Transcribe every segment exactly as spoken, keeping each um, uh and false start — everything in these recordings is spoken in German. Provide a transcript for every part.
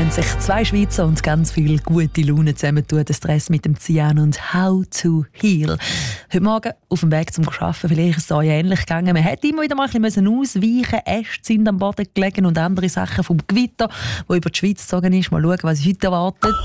haben sich zwei Schweizer und ganz viel gute Laune zusammentun. Der Stress mit dem Cian und How to Heal. Heute Morgen auf dem Weg zum Arbeiten, vielleicht ist es euch ähnlich gegangen. Man hätte immer wieder mal ein bisschen ausweichen, Äste sind am Boden gelegen und andere Sachen vom Gewitter, das über die Schweiz gezogen ist. Mal schauen, was heute erwartet.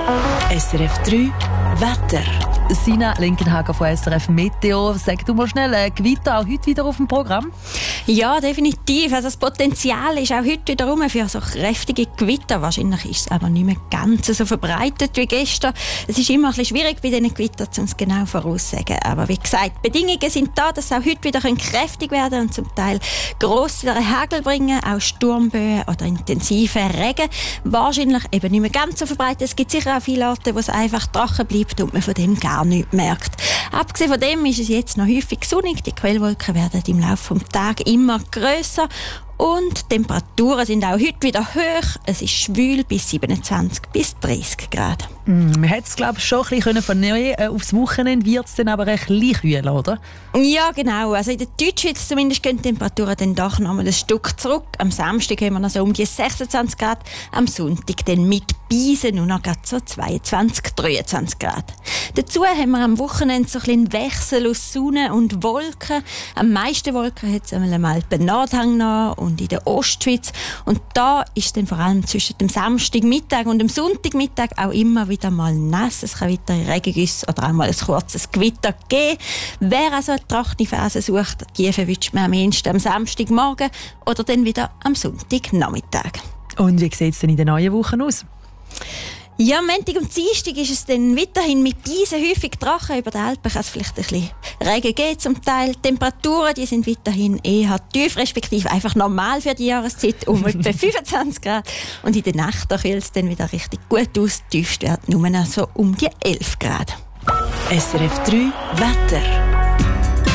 S R F drei Wetter. Sina Linkenhager von S R F Meteo. Sag du mal schnell, äh, Gewitter auch heute wieder auf dem Programm? Ja, definitiv. Also das Potenzial ist auch heute wieder rum für so kräftige Gewitter. Wahrscheinlich ist es aber nicht mehr ganz so verbreitet wie gestern. Es ist immer ein bisschen schwierig bei diesen Gewittern, um es genau voraussagen. Aber wie gesagt, Bedingungen sind da, dass es auch heute wieder kräftig werden und zum Teil grosse Hagel bringen, auch Sturmböen oder intensive Regen. Wahrscheinlich eben nicht mehr ganz so verbreitet. Es gibt sicher auch viele Orte, wo es einfach trocken bleibt und man von dem gar nichts merkt. Abgesehen von dem ist es jetzt noch häufig sonnig. Die Quellwolken werden im Laufe des Tages immer grösser. Und die Temperaturen sind auch heute wieder hoch. Es ist schwül bis siebenundzwanzig bis dreißig Grad. Mm, man hätte es, glaube ich, schon ein bisschen vernehmen können. Aufs Wochenende wird es dann aber ein bisschen kühler, oder? Ja, genau. Also in der Deutschschweiz zumindest gehen die Temperaturen dann doch noch mal ein Stück zurück. Am Samstag haben wir noch so um die sechsundzwanzig Grad. Am Sonntag dann mit Beisen nur noch so zweiundzwanzig, dreiundzwanzig Grad. Dazu haben wir am Wochenende so ein bisschen Wechsel aus Sonne und Wolken. Am meisten Wolken hat es einmal am Alpen-Nordhang noch und in der Ostschweiz. Und da ist dann vor allem zwischen dem Samstagmittag und dem Sonntagmittag auch immer wieder mal nass. Es kann wieder Regengüsse oder auch mal ein kurzes Gewitter geben. Wer also eine trockene Phase sucht, die verwünscht man am ehesten am Samstagmorgen oder dann wieder am Sonntagnachmittag. Und wie sieht es denn in den neuen Wochen aus? Ja, am Montag und Dienstag ist es dann weiterhin mit Beisen häufig trocken. Über die Alpen kann es vielleicht ein bisschen Regen geben zum Teil. Die Temperaturen die sind weiterhin eher tief, respektive einfach normal für die Jahreszeit, um etwa fünfundzwanzig Grad. Und in der Nacht kühlt es dann wieder richtig gut aus. Die tiefste wird nur noch so um die elf Grad. S R F drei Wetter.